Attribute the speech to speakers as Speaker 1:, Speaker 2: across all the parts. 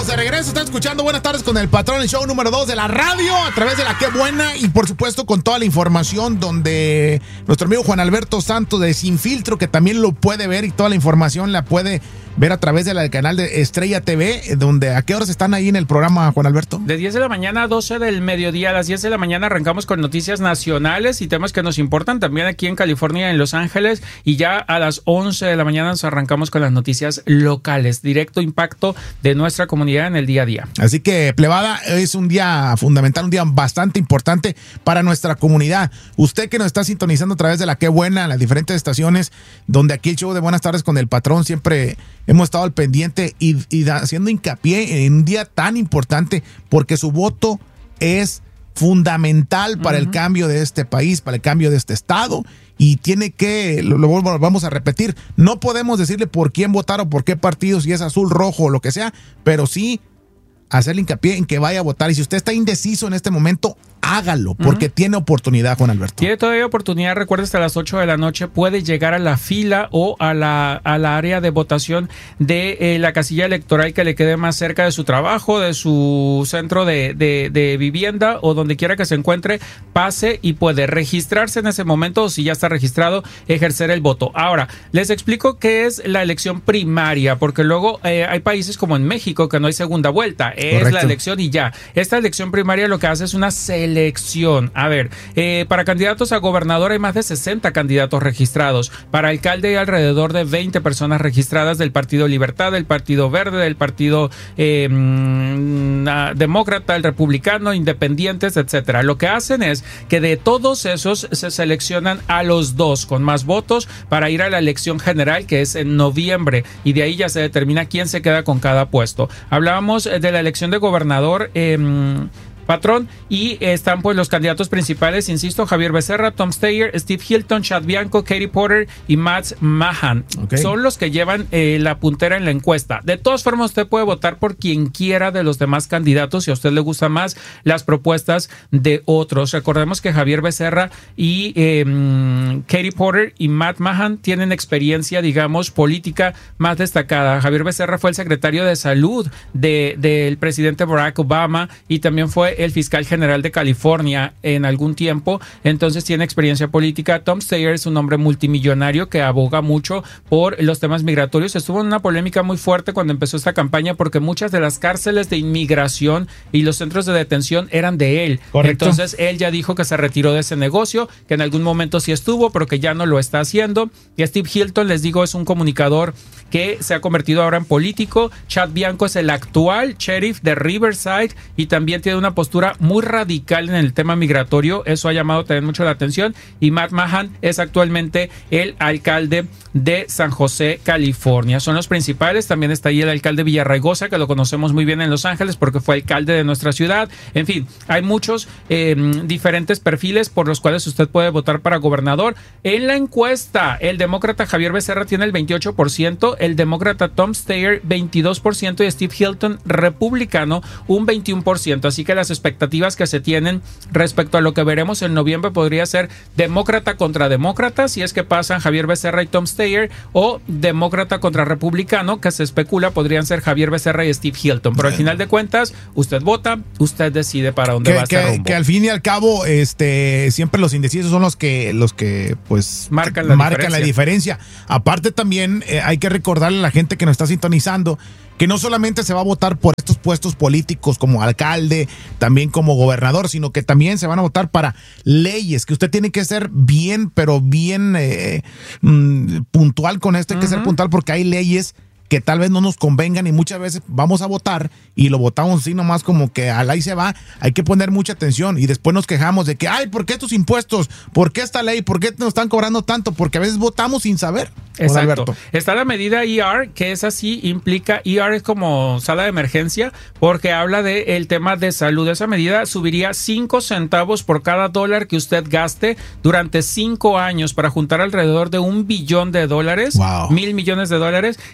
Speaker 1: de regreso, está escuchando Buenas Tardes con el Patrón, el show número 2 de la radio, a través de la Qué Buena y por supuesto con toda la información donde nuestro amigo Juan Alberto Santos de Sin Filtro, que también lo puede ver y toda la información la puede ver a través del canal de Estrella TV, donde ¿a qué horas están ahí en el programa, Juan Alberto?
Speaker 2: De 10 de la mañana a 12 del mediodía. A las 10 de la mañana arrancamos con noticias nacionales y temas que nos importan también aquí en California, en Los Ángeles, y ya a las 11 de la mañana nos arrancamos con las noticias locales, directo impacto de nuestra comunidad en el día a día.
Speaker 1: Así que, plebada, es un día fundamental, un día bastante importante para nuestra comunidad. Usted que nos está sintonizando a través de la Qué Buena, las diferentes estaciones, donde aquí el show de Buenas Tardes con el Patrón siempre hemos estado al pendiente y haciendo hincapié en un día tan importante porque su voto es fundamental para el cambio de este país, para el cambio de este estado, y tiene que, lo vamos a repetir, no podemos decirle por quién votar o por qué partido, si es azul, rojo o lo que sea, pero sí hacerle hincapié en que vaya a votar. Y si usted está indeciso en este momento, hágalo, porque tiene oportunidad, Juan Alberto.
Speaker 2: Tiene todavía oportunidad, recuerda, hasta las 8 de la noche puede llegar a la fila o a la área de votación de la casilla electoral que le quede más cerca de su trabajo, de su centro de vivienda o donde quiera que se encuentre, pase y puede registrarse en ese momento, o si ya está registrado, ejercer el voto. Ahora, les explico qué es la elección primaria, porque luego hay países como en México que no hay segunda vuelta, es correcto, la elección y ya. Esta elección primaria lo que hace es una selección. A ver, para candidatos a gobernador hay más de 60 candidatos registrados. Para alcalde hay alrededor de 20 personas registradas del Partido Libertad, del Partido Verde, del Partido Demócrata, el Republicano, independientes, etcétera. Lo que hacen es que de todos esos se seleccionan a los dos con más votos para ir a la elección general, que es en noviembre, y de ahí ya se determina quién se queda con cada puesto. Hablábamos de la elección de gobernador, Patrón, y están pues los candidatos principales, insisto, Javier Becerra, Tom Steyer, Steve Hilton, Chad Bianco, Katie Porter y Matt Mahan. Okay. Son los que llevan la puntera en la encuesta. De todas formas, usted puede votar por quien quiera de los demás candidatos si a usted le gustan más las propuestas de otros. Recordemos que Javier Becerra y Katie Porter y Matt Mahan tienen experiencia, digamos, política más destacada. Javier Becerra fue el secretario de salud del presidente Barack Obama y también fue el fiscal general de California en algún tiempo, entonces tiene experiencia política. Tom Steyer es un hombre multimillonario que aboga mucho por los temas migratorios. Estuvo en una polémica muy fuerte cuando empezó esta campaña porque muchas de las cárceles de inmigración y los centros de detención eran de él. Correcto. Entonces él ya dijo que se retiró de ese negocio, que en algún momento sí estuvo, pero que ya no lo está haciendo. Y Steve Hilton, les digo, es un comunicador que se ha convertido ahora en político. Chad Bianco es el actual sheriff de Riverside y también tiene una postura muy radical en el tema migratorio. Eso ha llamado también mucho la atención. Y Matt Mahan es actualmente el alcalde de San José, California. Son los principales. También está ahí el alcalde Villarraigosa, que lo conocemos muy bien en Los Ángeles porque fue alcalde de nuestra ciudad. En fin, hay muchos diferentes perfiles por los cuales usted puede votar para gobernador. En la encuesta, el demócrata Javier Becerra tiene el 28%, el demócrata Tom Steyer 22% y Steve Hilton, republicano, un 21%. Así que las expectativas que se tienen respecto a lo que veremos en noviembre podría ser demócrata contra demócrata, si es que pasan Javier Becerra y Tom Steyer, o demócrata contra republicano, que se especula podrían ser Javier Becerra y Steve Hilton. Pero al final de cuentas, usted vota, usted decide para dónde va este rumbo.
Speaker 1: Que al fin y al cabo, siempre los indecisos son los que pues marcan la diferencia. Aparte también hay que recordarle a la gente que nos está sintonizando que no solamente se va a votar por estos puestos políticos como alcalde, también como gobernador, sino que también se van a votar para leyes, que usted tiene que ser bien, pero bien puntual con esto. Hay que ser puntual porque hay leyes que tal vez no nos convengan y muchas veces vamos a votar y lo votamos así nomás como que al ahí se va. Hay que poner mucha atención y después nos quejamos de que, ay, ¿por qué estos impuestos? ¿Por qué esta ley? ¿Por qué nos están cobrando tanto? Porque a veces votamos sin saber.
Speaker 2: Exacto. Está la medida ER, que es así, implica, ER es como sala de emergencia, porque habla del tema de salud. Esa medida subiría 5 centavos por cada dólar que usted gaste durante 5 años para juntar alrededor de $1 billón, wow, $1,000 millones, que ayudaría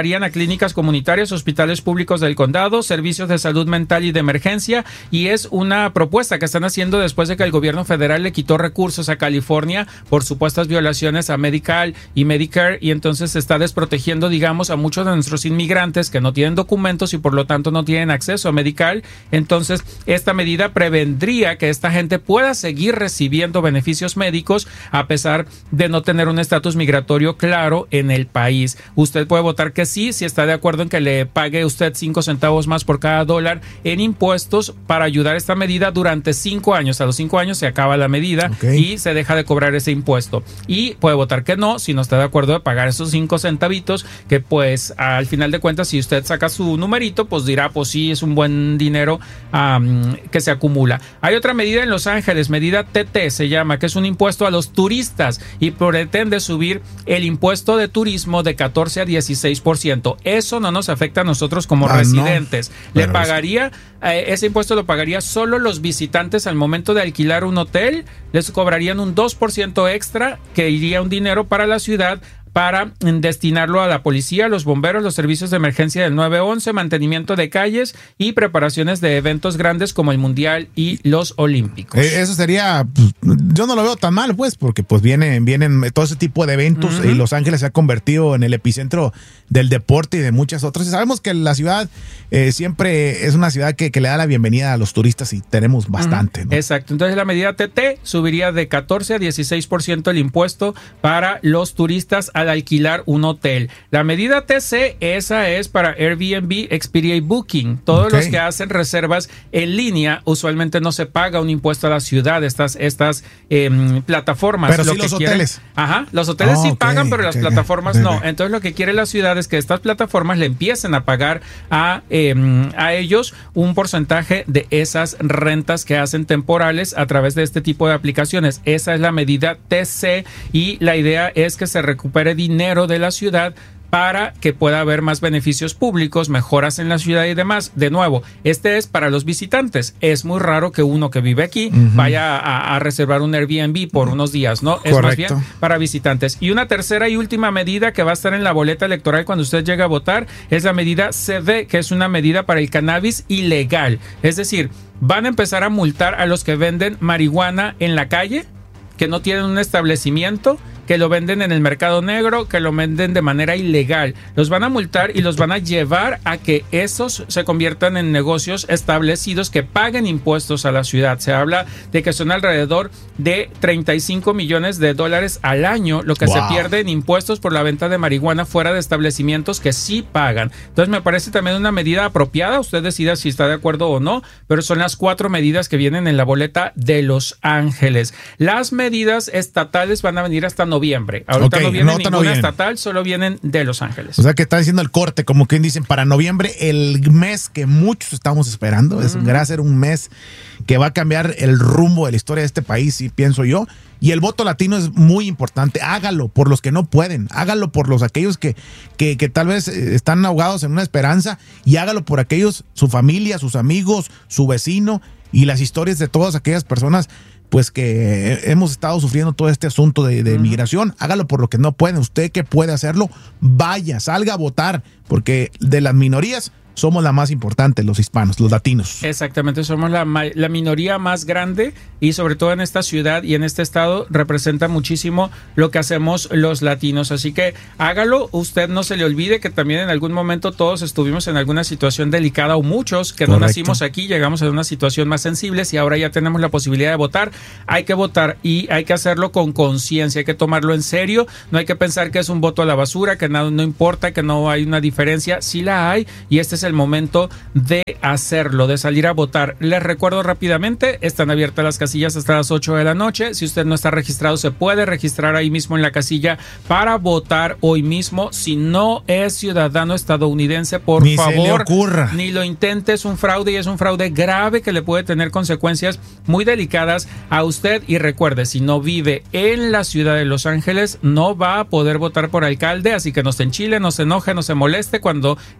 Speaker 2: afectarían a clínicas comunitarias, hospitales públicos del condado, servicios de salud mental y de emergencia, y es una propuesta que están haciendo después de que el gobierno federal le quitó recursos a California por supuestas violaciones a Medical y Medicare, y entonces se está desprotegiendo, digamos, a muchos de nuestros inmigrantes que no tienen documentos y por lo tanto no tienen acceso a Medical. Entonces, esta medida prevendría que esta gente pueda seguir recibiendo beneficios médicos a pesar de no tener un estatus migratorio claro en el país. Usted puede votar que sí, si está de acuerdo en que le pague usted 5 centavos más por cada dólar en impuestos para ayudar a esta medida durante 5 años. A los 5 años se acaba la medida y se deja de cobrar ese impuesto. Y puede votar que no, si no está de acuerdo de pagar esos 5 centavitos, que pues al final de cuentas, si usted saca su numerito, pues dirá, pues sí, es un buen dinero que se acumula. Hay otra medida en Los Ángeles, medida TT se llama, que es un impuesto a los turistas y pretende subir el impuesto de turismo de 14 a 16%. Eso no nos afecta a nosotros como residentes. No. Le pagaría, ese impuesto lo pagaría solo los visitantes al momento de alquilar un hotel. Les cobrarían un 2% extra que iría un dinero para la ciudad para destinarlo a la policía, los bomberos, los servicios de emergencia del 911, mantenimiento de calles y preparaciones de eventos grandes como el Mundial y los Olímpicos.
Speaker 1: Eso sería, yo no lo veo tan mal, pues, porque pues vienen todo ese tipo de eventos y Los Ángeles se ha convertido en el epicentro del deporte y de muchas otras. Y sabemos que la ciudad siempre es una ciudad que le da la bienvenida a los turistas y tenemos bastante, ¿no?
Speaker 2: Exacto. Entonces la medida TT subiría de 14 a 16% el impuesto para los turistas al alquilar un hotel. La medida TC, esa es para Airbnb, Expedia y Booking. Todos los que hacen reservas en línea, usualmente no se paga un impuesto a la ciudad, estas plataformas.
Speaker 1: Pero sí los hoteles.
Speaker 2: Ajá, los hoteles sí pagan, pero las plataformas no. Entonces lo que quiere la ciudad es que estas plataformas le empiecen a pagar a ellos un porcentaje de esas rentas que hacen temporales a través de este tipo de aplicaciones. Esa es la medida TC y la idea es que se recupere dinero de la ciudad para que pueda haber más beneficios públicos, mejoras en la ciudad y demás. De nuevo, este es para los visitantes. Es muy raro que uno que vive aquí vaya a reservar un Airbnb por unos días, ¿no? Es más bien para visitantes. Y una tercera y última medida que va a estar en la boleta electoral cuando usted llegue a votar es la medida CD, que es una medida para el cannabis ilegal. Es decir, van a empezar a multar a los que venden marihuana en la calle, que no tienen un establecimiento, que lo venden en el mercado negro, que lo venden de manera ilegal. Los van a multar y los van a llevar a que esos se conviertan en negocios establecidos que paguen impuestos a la ciudad. Se habla de que son alrededor de $35 millones al año lo que se pierde en impuestos por la venta de marihuana fuera de establecimientos que sí pagan. Entonces me parece también una medida apropiada. Usted decida si está de acuerdo o no, pero son las 4 medidas que vienen en la boleta de Los Ángeles. Las medidas estatales van a venir hasta noviembre. Ahorita no viene ninguna estatal, solo vienen de Los Ángeles.
Speaker 1: O sea que está diciendo el corte, como quien dicen, para noviembre, el mes que muchos estamos esperando. Va a ser un mes que va a cambiar el rumbo de la historia de este país, y pienso yo. Y el voto latino es muy importante. Hágalo por los que no pueden. Hágalo por aquellos que tal vez están ahogados en una esperanza. Y hágalo por aquellos, su familia, sus amigos, su vecino y las historias de todas aquellas personas pues que hemos estado sufriendo todo este asunto de migración. Hágalo por lo que no pueden. Usted que puede hacerlo, vaya, salga a votar, porque de las minorías somos la más importante, los hispanos, los latinos.
Speaker 2: Exactamente, somos la minoría más grande y sobre todo en esta ciudad y en este estado representa muchísimo lo que hacemos los latinos. Así que hágalo, usted no se le olvide que también en algún momento todos estuvimos en alguna situación delicada, o muchos que no nacimos aquí, llegamos a una situación más sensible y ahora ya tenemos la posibilidad de votar. Hay que votar y hay que hacerlo con conciencia, hay que tomarlo en serio, no hay que pensar que es un voto a la basura, que no importa, que no hay una diferencia. Sí la hay, y este es el momento de hacerlo, de salir a votar. Les recuerdo rápidamente, están abiertas las casillas hasta las 8 de la noche. Si usted no está registrado, se puede registrar ahí mismo en la casilla para votar hoy mismo. Si no es ciudadano estadounidense, por favor,
Speaker 1: se le ocurra,
Speaker 2: ni lo intente. Es un fraude, y es un fraude grave que le puede tener consecuencias muy delicadas a usted. Y recuerde, si no vive en la ciudad de Los Ángeles, no va a poder votar por alcalde, así que no se enchile, no se enoje, no se moleste cuando